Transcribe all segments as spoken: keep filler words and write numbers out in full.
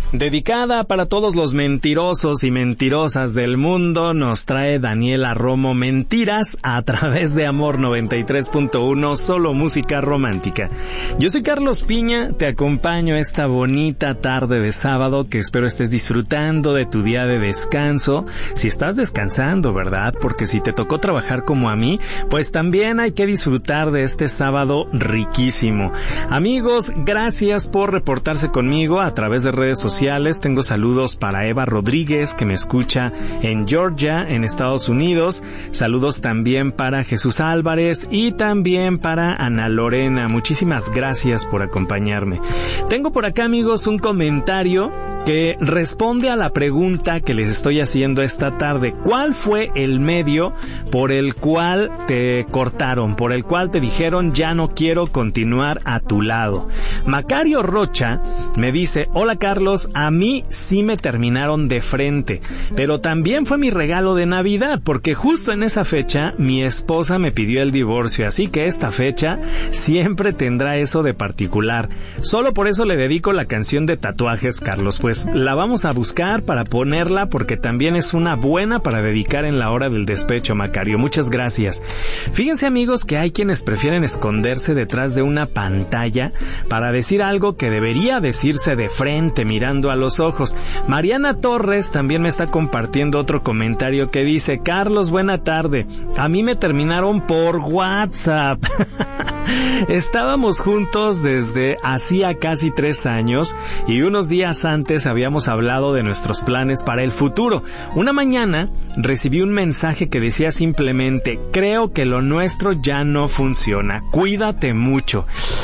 Dedicada para todos los mentirosos y mentirosas del mundo, nos trae Daniela Romo Mentiras a través de Amor noventa y tres punto uno, solo música romántica. Yo soy Carlos Piña, te acompaño esta bonita tarde de sábado, que espero estés disfrutando de tu día de descanso. Si estás descansando, ¿verdad? Porque si te tocó trabajar como a mí, pues también hay que disfrutar de este sábado riquísimo. Amigos, gracias por reportarse conmigo a través de redes sociales. Tengo saludos para Eva Rodríguez, que me escucha en Georgia, en Estados Unidos. Saludos también para Jesús Álvarez y también para Ana Lorena. Muchísimas gracias por acompañarme. Tengo por acá, amigos, un comentario que responde a la pregunta que les estoy haciendo esta tarde. ¿Cuál fue el medio por el cual te cortaron, por el cual te dijeron ya no quiero continuar a tu lado? Macario Rocha me dice: hola Carlos, a mí sí me terminaron de frente, pero también fue mi regalo de Navidad, porque justo en esa fecha mi esposa me pidió el divorcio, así que esta fecha siempre tendrá eso de particular. Solo por eso le dedico la canción de Tatuajes, Carlos. Pues la vamos a buscar para ponerla, porque también es una buena para dedicar en la hora del despecho, Macario. Muchas gracias. Fíjense, amigos, que hay quienes prefieren esconderse detrás de una pantalla para decir algo que debería decirse de frente, mirando a los ojos. Mariana Torres también me está compartiendo otro comentario que dice: Carlos, buena tarde. A mí me terminaron por WhatsApp. Estábamos juntos desde hacía casi tres años y unos días antes habíamos hablado de nuestros planes para el futuro. Una mañana recibí un mensaje que decía simplemente: creo que lo nuestro ya no funciona, cuídate mucho.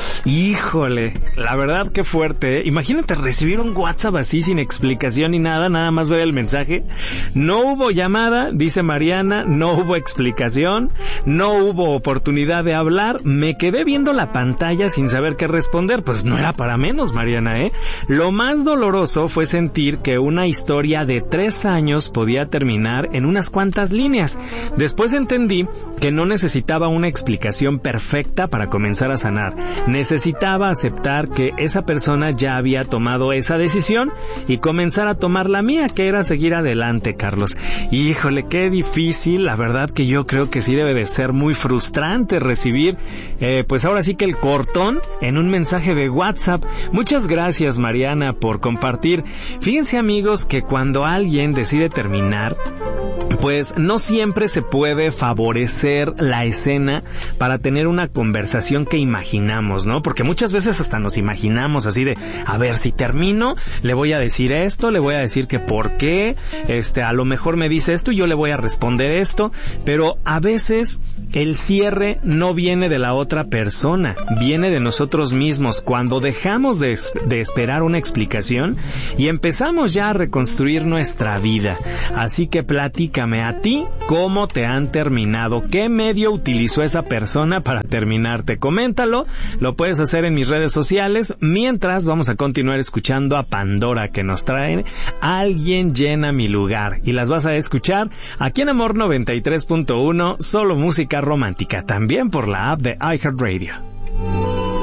Híjole, la verdad que fuerte, ¿eh? Imagínate recibir un WhatsApp así sin explicación ni nada, nada más ver el mensaje. No hubo llamada, dice Mariana, no hubo explicación, no hubo oportunidad de hablar, me quedé viendo la pantalla sin saber qué responder. Pues no era para menos, Mariana, ¿eh? Lo más doloroso fue sentir que una historia de tres años podía terminar en unas cuantas líneas. Después entendí que no necesitaba una explicación perfecta para comenzar a sanar. Necesitaba aceptar que esa persona ya había tomado esa decisión y comenzar a tomar la mía, que era seguir adelante, Carlos. Híjole, qué difícil. La verdad que yo creo que sí debe de ser muy frustrante recibir, eh, pues ahora sí que el cortón en un mensaje de WhatsApp. Muchas gracias, Mariana, por compartir. Fíjense, amigos, que cuando alguien decide terminar, pues no siempre se puede favorecer la escena para tener una conversación que imaginamos, ¿no? Porque muchas veces hasta nos imaginamos así de: a ver, si termino, le voy a decir esto, le voy a decir que por qué, este, a lo mejor me dice esto y yo le voy a responder esto, pero a veces el cierre no viene de la otra persona, viene de nosotros mismos, cuando dejamos de, de esperar una explicación y empezamos ya a reconstruir nuestra vida. Así que platícame a ti cómo te han terminado, qué medio utilizó esa persona para terminarte. Coméntalo, lo puedes hacer en mis redes sociales. Mientras, vamos a continuar escuchando a Pandora, que nos trae Alguien llena mi lugar, y las vas a escuchar aquí en Amor noventa y tres punto uno, solo música romántica, también por la app de iHeartRadio.